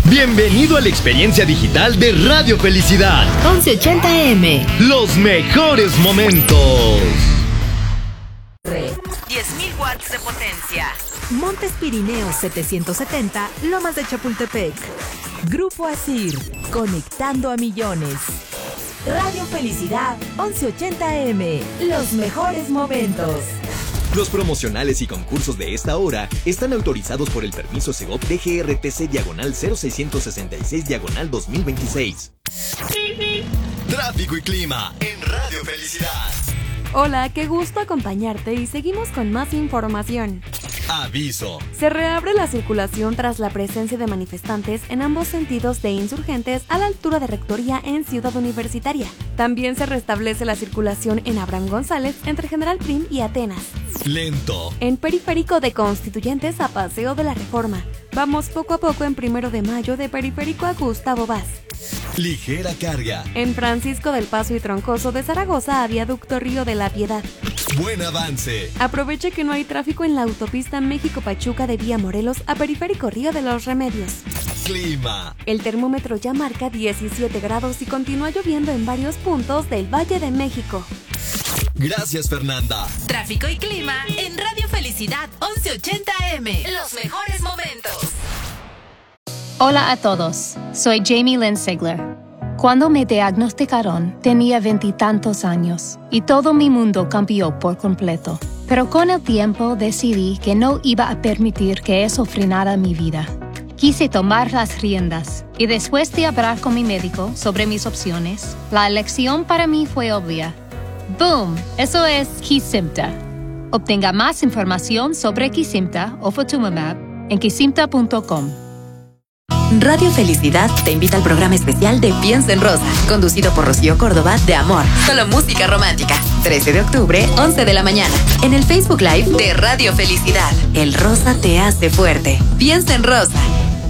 Bienvenido a la experiencia digital de Radio Felicidad. 1180M. Los mejores momentos. 10.000 watts de potencia. Montes Pirineos 770, Lomas de Chapultepec. Grupo Asir, conectando a millones. Radio Felicidad 1180M. Los mejores momentos. Los promocionales y concursos de esta hora están autorizados por el permiso Segov DGRTC/00666/2026. Tráfico y clima en Radio Felicidad. Hola, qué gusto acompañarte y seguimos con más información. Aviso. Se reabre la circulación tras la presencia de manifestantes en ambos sentidos de Insurgentes a la altura de Rectoría en Ciudad Universitaria. También se restablece la circulación en Abraham González entre General Prim y Atenas. Lento. En Periférico de Constituyentes a Paseo de la Reforma. Vamos poco a poco en 1 de Mayo de Periférico a Gustavo Vaz. Ligera carga. En Francisco del Paso y Troncoso de Zaragoza a Viaducto Río de la Piedad. Buen avance. Aproveche que no hay tráfico en la autopista México-Pachuca de Vía Morelos a Periférico Río de los Remedios. Clima. El termómetro ya marca 17 grados y continúa lloviendo en varios puntos del Valle de México. Gracias, Fernanda. Tráfico y clima en Radio Felicidad 1180M. Los mejores momentos. Hola a todos, soy Jamie Lynn Sigler. Cuando me diagnosticaron, tenía 20 y tantos años y todo mi mundo cambió por completo. Pero con el tiempo decidí que no iba a permitir que eso frenara mi vida. Quise tomar las riendas y después de hablar con mi médico sobre mis opciones, la elección para mí fue obvia. ¡Boom! Eso es Kesimpta. Obtenga más información sobre Kesimpta o Ofatumumab en kesimpta.com. Radio Felicidad te invita al programa especial de Piensa en Rosa, conducido por Rocío Córdoba de Amor. Solo música romántica. 13 de octubre, 11 de la mañana. En el Facebook Live de Radio Felicidad. El rosa te hace fuerte. Piensa en Rosa.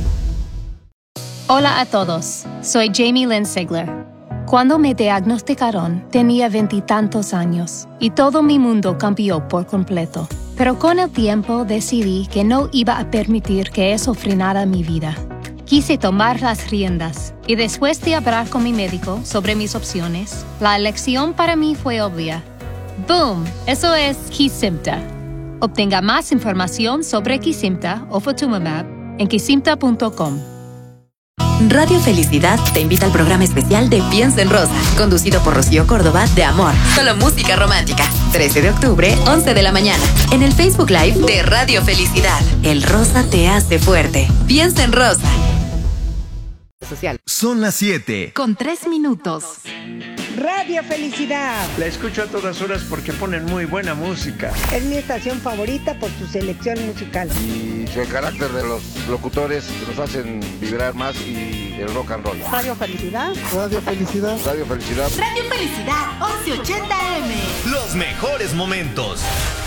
Hola a todos, soy Jamie Lynn Sigler. Cuando me diagnosticaron, tenía 20 y tantos años y todo mi mundo cambió por completo. Pero con el tiempo decidí que no iba a permitir que eso frenara mi vida. Quise tomar las riendas y después de hablar con mi médico sobre mis opciones, la elección para mí fue obvia. ¡Boom! Eso es Kesimpta. Obtenga más información sobre Kesimpta o Ofatumumab en kesimpta.com. Radio Felicidad te invita al programa especial de Piensa en Rosa, conducido por Rocío Córdoba de Amor. Solo música romántica. 13 de octubre, 11 de la mañana. En el Facebook Live de Radio Felicidad. El rosa te hace fuerte. Piensa en Rosa. Social. Son las 7. Con 3 minutos. Radio Felicidad. La escucho a todas horas porque ponen muy buena música. Es mi estación favorita por su selección musical. Y el carácter de los locutores que nos hacen vibrar más y el rock and roll. Radio Felicidad. Radio Felicidad. Radio Felicidad. Radio Felicidad 1180M. Los mejores momentos.